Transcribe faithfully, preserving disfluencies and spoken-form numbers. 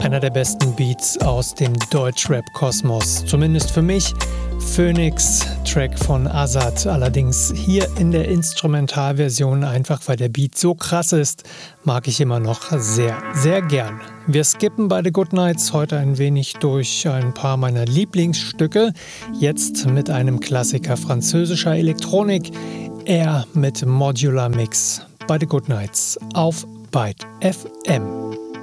Einer der besten Beats aus dem Deutschrap-Kosmos. Zumindest für mich. Phoenix, Track von Azad. Allerdings hier in der Instrumentalversion, einfach weil der Beat so krass ist, mag ich immer noch sehr, sehr gern. Wir skippen bei The Goodnights heute ein wenig durch ein paar meiner Lieblingsstücke. Jetzt mit einem Klassiker französischer Elektronik. Er mit Modular Mix bei The Goodnights auf Byte F M.